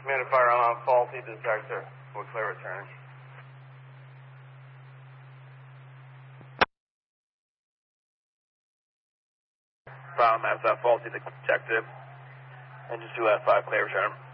Commander fire alarm faulty detector. We'll clear return. Problem as faulty detective. Engine 2 at 5, clear return.